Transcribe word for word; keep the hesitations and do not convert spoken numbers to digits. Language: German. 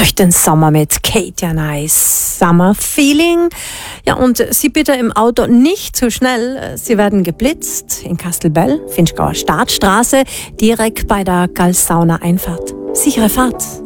durch den Sommer mit Katy Nice Summer Feeling. Ja, und Sie bitte im Auto nicht zu schnell. Sie werden geblitzt in Kastelbell, Finchgauer Startstraße, direkt bei der Galsauna Einfahrt. Sichere Fahrt.